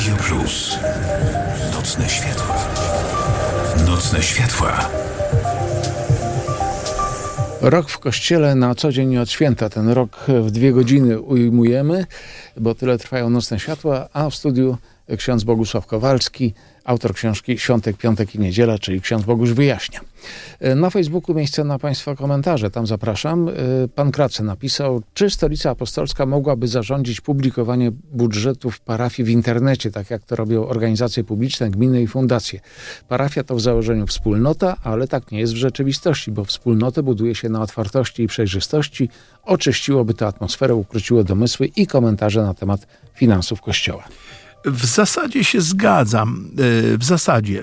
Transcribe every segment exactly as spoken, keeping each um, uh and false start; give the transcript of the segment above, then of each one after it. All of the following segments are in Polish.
Radio Plus. Nocne światła. Nocne światła. Rok w kościele na co dzień od święta. Ten rok w dwie godziny ujmujemy, bo tyle trwają nocne światła, a w studiu ksiądz Bogusław Kowalski, autor książki Świątek, Piątek i Niedziela, czyli ksiądz Boguś wyjaśnia. Na Facebooku miejsce na Państwa komentarze, tam zapraszam. Pan Krace napisał, czy Stolica Apostolska mogłaby zarządzić publikowanie budżetów parafii w internecie, tak jak to robią organizacje publiczne, gminy i fundacje. Parafia to w założeniu wspólnota, ale tak nie jest w rzeczywistości, bo wspólnotę buduje się na otwartości i przejrzystości. Oczyściłoby to atmosferę, ukróciło domysły i komentarze na temat finansów Kościoła. W zasadzie się zgadzam. W zasadzie.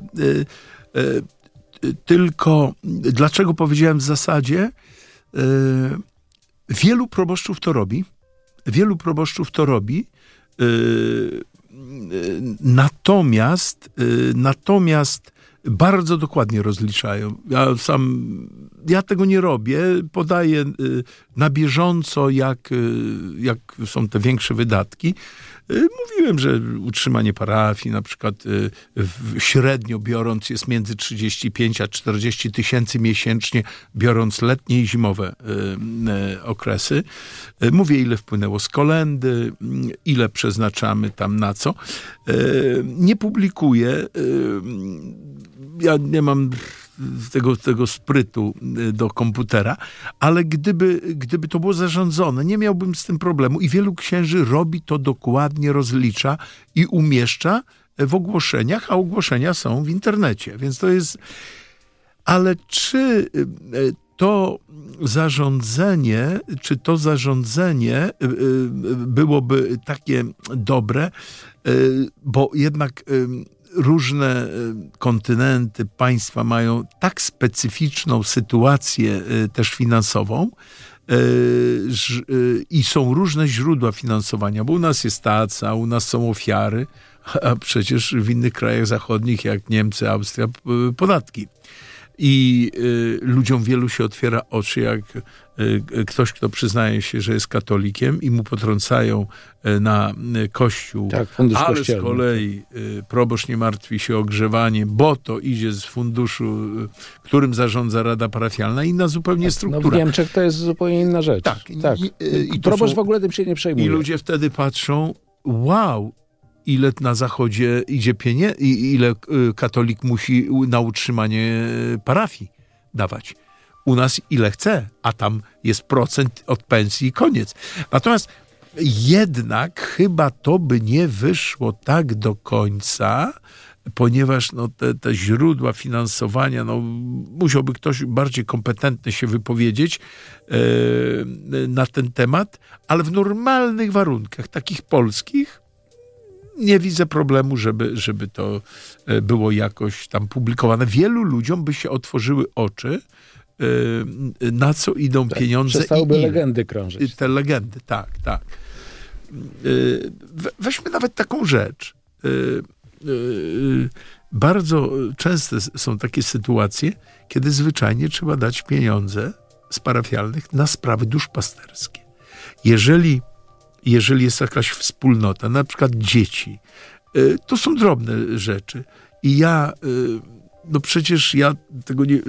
Tylko dlaczego powiedziałem w zasadzie? Wielu proboszczów to robi. Wielu proboszczów to robi. Natomiast natomiast bardzo dokładnie rozliczają. Ja sam, ja tego nie robię. Podaję na bieżąco, jak, jak są te większe wydatki. Mówiłem, że utrzymanie parafii na przykład średnio biorąc jest między trzydzieści pięć a czterdzieści tysięcy miesięcznie, biorąc letnie i zimowe okresy. Mówię, ile wpłynęło z kolędy, ile przeznaczamy tam na co. Nie publikuję. Ja nie mam tego, tego sprytu do komputera, ale gdyby, gdyby to było zarządzone, nie miałbym z tym problemu i wielu księży robi to dokładnie, rozlicza i umieszcza w ogłoszeniach, a ogłoszenia są w internecie, więc to jest... Ale czy to zarządzenie, czy to zarządzenie byłoby takie dobre, bo jednak różne kontynenty, państwa mają tak specyficzną sytuację też finansową i są różne źródła finansowania, bo u nas jest taca, u nas są ofiary, a przecież w innych krajach zachodnich, jak Niemcy, Austria, podatki. I y, ludziom wielu się otwiera oczy, jak y, ktoś, kto przyznaje się, że jest katolikiem i mu potrącają y, na y, kościół, tak, fundusz ale kościelny. Z kolei y, proboszcz nie martwi się o ogrzewanie, bo to idzie z funduszu, y, którym zarządza Rada Parafialna, inna zupełnie tak, struktura. No w Niemczech to jest zupełnie inna rzecz. Tak. tak. I, y, i proboszcz są, w ogóle tym się nie przejmuje. I ludzie wtedy patrzą, wow, ile na zachodzie idzie pieniędzy, ile katolik musi na utrzymanie parafii dawać. U nas ile chce, a tam jest procent od pensji i koniec. Natomiast jednak chyba to by nie wyszło tak do końca, ponieważ no, te, te źródła finansowania, no, musiałby ktoś bardziej kompetentny się wypowiedzieć e, na ten temat, ale w normalnych warunkach, takich polskich, nie widzę problemu, żeby, żeby to było jakoś tam publikowane. Wielu ludziom by się otworzyły oczy, na co idą tak, pieniądze. Przestałyby i ile. legendy krążyć. Te legendy, tak, tak. Weźmy nawet taką rzecz. Bardzo częste są takie sytuacje, kiedy zwyczajnie trzeba dać pieniądze z parafialnych na sprawy duszpasterskie. Jeżeli Jeżeli jest jakaś wspólnota, na przykład dzieci, to są drobne rzeczy. I ja, no przecież ja tego nie,